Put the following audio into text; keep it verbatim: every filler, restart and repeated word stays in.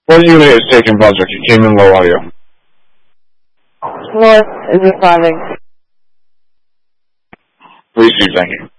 What unit is taking Brunswick? You came in low audio. North is responding. Please do, thank you.